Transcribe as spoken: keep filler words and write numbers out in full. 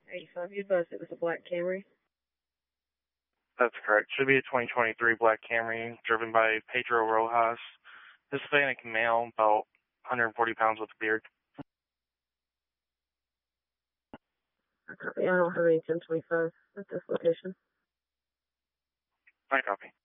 eighty-five, you advised it was a black Camry? That's correct. Should be a twenty twenty-three black Camry driven by Pedro Rojas. Hispanic male, about one hundred forty pounds with a beard. I copy. I don't have any ten twenty-five at this location. I copy.